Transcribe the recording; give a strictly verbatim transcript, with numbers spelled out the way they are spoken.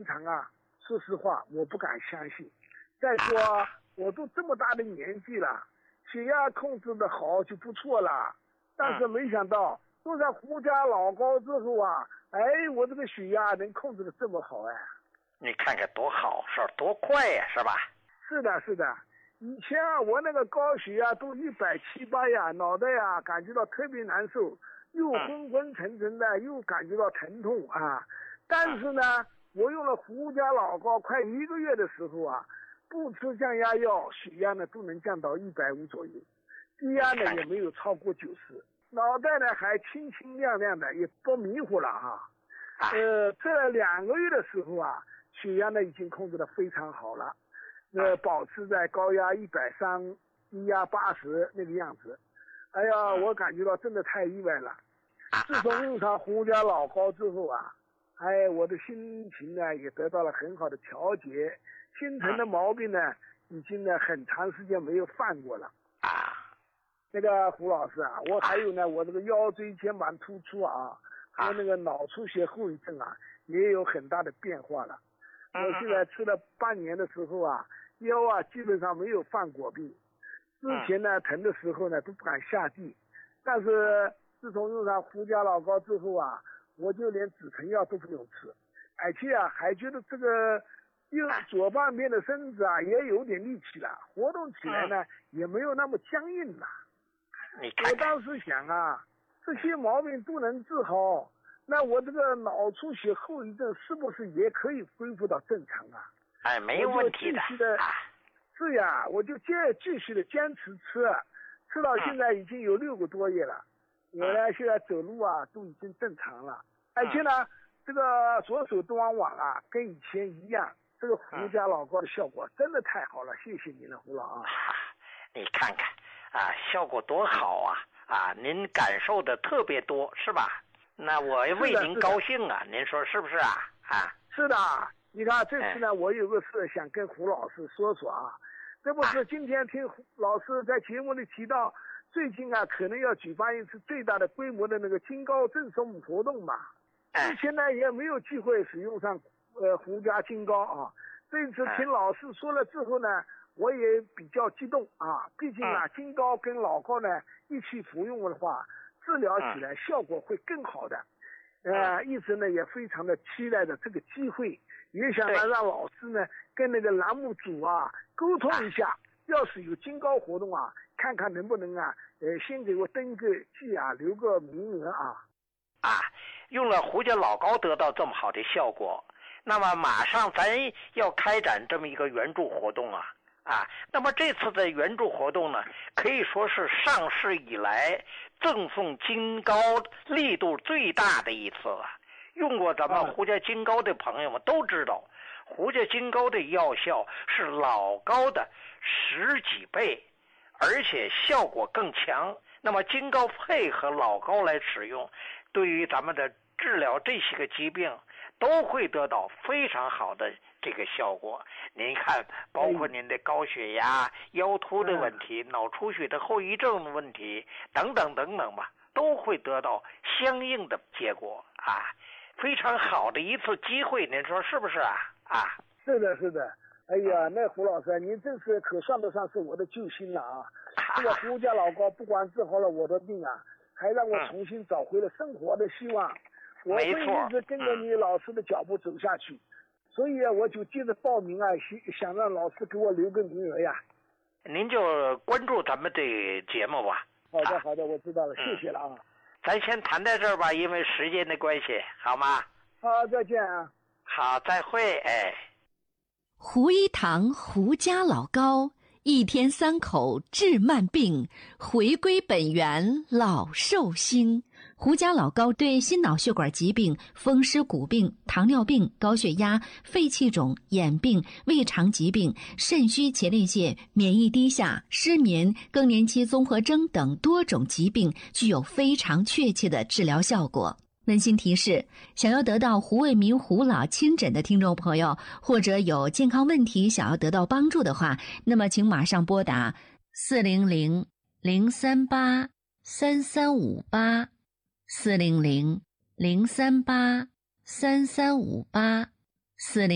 常啊，说实话我不敢相信。再说我都这么大的年纪了，血压控制的好就不错了，但是没想到用上胡家老高之后啊，哎，我这个血压能控制的这么好哎。 你看看多好事多快呀，是吧？ 是的是的，以前啊我那个高血压都一百七八呀，脑袋呀感觉到特别难受，又昏昏沉沉的，又感觉到疼痛啊。但是呢，我用了胡家老高快一个月的时候啊，不吃降压药，血压呢都能降到一百五左右，低压呢也没有超过九十，脑袋呢还清清亮亮的，也不迷糊了哈。呃，这两个月的时候啊，血压呢已经控制的非常好了，呃，保持在高压一百三，低压八十那个样子。哎呀，我感觉到真的太意外了。自从用上胡家老高之后啊，哎，我的心情呢也得到了很好的调节，心疼的毛病呢已经呢很长时间没有犯过了。那个胡老师啊，我还有呢，我这个腰椎间盘突出啊，和那个脑出血后遗症啊，也有很大的变化了。我现在吃了半年的时候啊，腰啊基本上没有犯过病。之前呢疼的时候呢都不敢下地，但是自从用上胡家老高之后啊，我就连止疼药都不用吃，而且啊还觉得这个右左半边的身子啊也有点力气了，活动起来呢也没有那么僵硬了。我当时想啊，这些毛病都能治好，那我这个脑出血后遗症是不是也可以恢复到正常啊？ 哎，没有问题的。 是呀，我就坚继续的坚持吃，吃到现在已经有六个多月了。我呢现在走路啊都已经正常了，而且呢这个左手端网啊跟以前一样，这个胡家老高的效果真的太好了，谢谢您了，胡老啊。 你看看啊，效果多好啊！啊，您感受的特别多，是吧？那我为您高兴啊，您说是不是啊？啊， 是的，你看这次呢，我有个事想跟胡老师说说啊。这不是今天听胡老师在节目里提到，最近啊可能要举办一次最大的规模的那个金高赠送活动嘛。之前呢也没有机会使用上呃胡家金高啊，这次听老师说了之后呢，我也比较激动啊，毕竟啊金高跟老高呢一起服用的话，治疗起来效果会更好的。呃，一直呢也非常的期待着这个机会，也想呢让老师呢跟那个栏目组啊沟通一下，要是有金高活动啊，看看能不能啊，呃，先给我登个记啊，留个名额啊。 啊，用了胡家老高得到这么好的效果，那么马上咱要开展这么一个援助活动啊。啊，那么这次的援助活动呢，可以说是上市以来赠送金高力度最大的一次了。用过咱们胡家金高的朋友们都知道，胡家金高的药效是老高的十几倍，而且效果更强。那么金高配合老高来使用，对于咱们的治疗这些个疾病都会得到非常好的这个效果。您看，包括您的高血压、腰突的问题、脑出血的后遗症的问题等等等等吧，都会得到相应的结果啊，非常好的一次机会，您说是不是啊？啊， 是的，是的。哎呀，那胡老师，您这次可算得上是我的救星了啊！这个胡家老高不光治好了我的病啊，还让我重新找回了生活的希望。我会一直跟着你老师的脚步走下去。所以啊，我就接着报名啊，想让老师给我留个名额呀。 您就关注咱们这节目吧。 好的，好的，我知道了，谢谢了啊。 咱先谈到这儿吧，因为时间的关系，好吗？ 好，再见啊。 好，再会，哎。 胡一堂胡家老高，一天三口治慢病，回归本源老寿星。胡家老高对心脑血管疾病、风湿骨病、糖尿病、高血压、肺气肿、眼病、胃肠疾病、肾虚前列腺、免疫低下、失眠、更年期综合征等多种疾病具有非常确切的治疗效果。温馨提示：想要得到胡卫民胡老亲诊的听众朋友，或者有健康问题想要得到帮助的话，那么请马上拨打四零零零三八三三五八。四零零零三八三三五八四零。